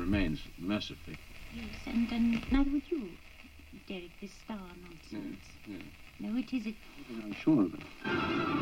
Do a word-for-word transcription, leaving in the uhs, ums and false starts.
remains, mercifully. Yes, and, and neither would you, Derek, this star nonsense. Yes, yes. No, it isn't. I'm sure of it.